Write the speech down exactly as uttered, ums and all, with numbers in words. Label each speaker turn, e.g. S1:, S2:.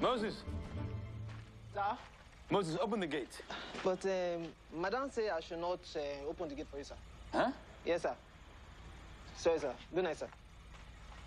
S1: Moses.
S2: Sir?
S1: Moses, open the gate.
S2: But um, Madam say I should not uh, open the gate for you, sir.
S1: Huh?
S2: Yes, sir. Sorry, sir. Good night, sir.